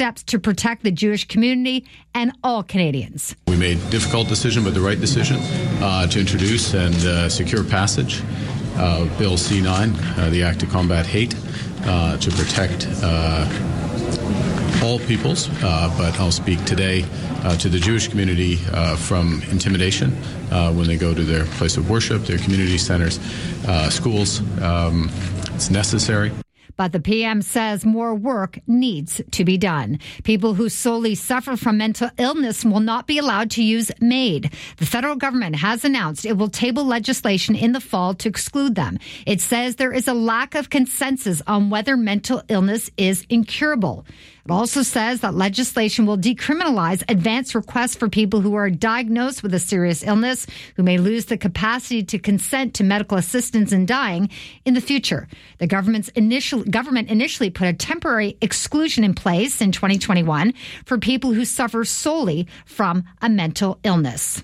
steps to protect the Jewish community and all Canadians. We made a difficult decision, but the right decision to introduce and secure passage of Bill C-9, the Act to Combat Hate, to protect all peoples, but I'll speak today to the Jewish community from intimidation when they go to their place of worship, their community centers, schools. It's necessary. But the PM says more work needs to be done. People who solely suffer from mental illness will not be allowed to use MAID. The federal government has announced it will table legislation in the fall to exclude them. It says there is a lack of consensus on whether mental illness is incurable. It also says that legislation will decriminalize advance requests for people who are diagnosed with a serious illness, who may lose the capacity to consent to medical assistance in dying in the future. The government initially put a temporary exclusion in place in 2021 for people who suffer solely from a mental illness.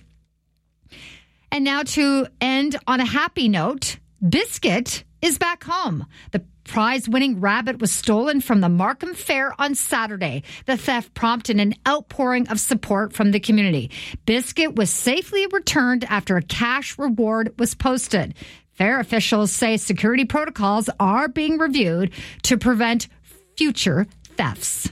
And now to end on a happy note, Biscuit is back home. The prize-winning rabbit was stolen from the Markham Fair on Saturday. The theft prompted an outpouring of support from the community. Biscuit was safely returned after a cash reward was posted. Fair officials say security protocols are being reviewed to prevent future thefts.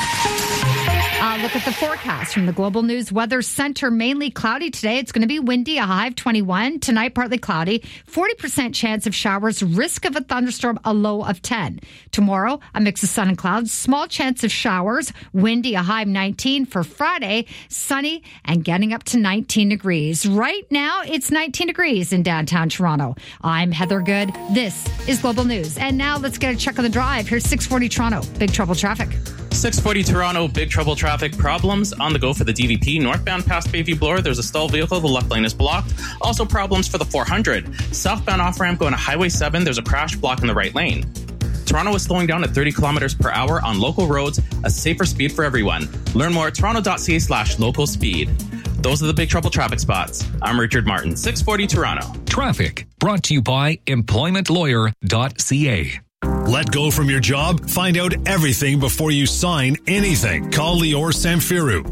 Look at the forecast from the Global News Weather Center. Mainly cloudy today. It's going to be windy, a high of 21. Tonight, partly cloudy. 40% chance of showers, risk of a thunderstorm, a low of 10. Tomorrow, a mix of sun and clouds, small chance of showers, windy, a high of 19. For Friday, sunny and getting up to 19 degrees. Right now, it's 19 degrees in downtown Toronto. I'm Heather Good. This is Global News. And now let's get a check on the drive. Here's 640 Toronto. Big trouble traffic. 640 Toronto, big trouble traffic problems on the go for the DVP. Northbound past Bayview Bloor, there's a stalled vehicle. The left lane is blocked. Also problems for the 400. Southbound off-ramp going to Highway 7, there's a crash blocking the right lane. Toronto is slowing down at 30 kilometers per hour on local roads, a safer speed for everyone. Learn more at toronto.ca/local speed. Those are the big trouble traffic spots. I'm Richard Martin, 640 Toronto. Traffic brought to you by employmentlawyer.ca. Let go from your job? Find out everything before you sign anything. Call Lior Samfiru,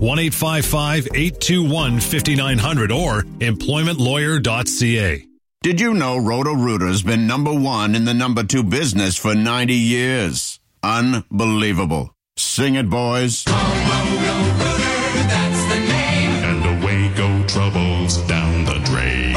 1-855-821-5900 or employmentlawyer.ca. Did you know Roto-Rooter's been number one in the number two business for 90 years? Unbelievable. Sing it, boys. Roto-Rooter, that's the name. And away go troubles down the drain.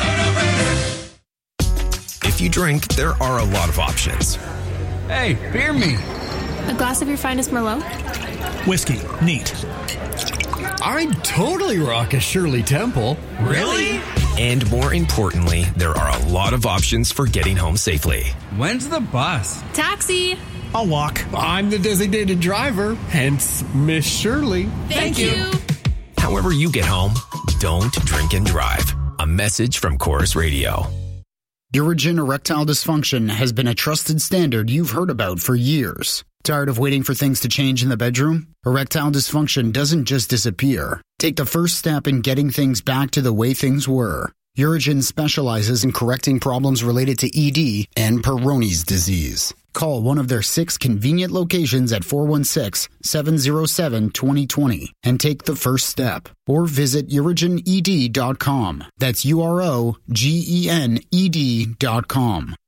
If you drink, there are a lot of options. Hey, beer me. A glass of your finest Merlot? Whiskey. Neat. I'd totally rock a Shirley Temple. Really? And more importantly, there are a lot of options for getting home safely. When's the bus? Taxi. I'll walk. I'm the designated driver, hence Miss Shirley. Thank you. However you get home, don't drink and drive. A message from Chorus Radio. Urigen erectile dysfunction has been a trusted standard you've heard about for years. Tired of waiting for things to change in the bedroom? Erectile dysfunction doesn't just disappear. Take the first step in getting things back to the way things were. Urigen specializes in correcting problems related to ED and Peyronie's disease. Call one of their 6 convenient locations at 416-707-2020 and take the first step. Or visit urigened.com. That's UROGENED.com.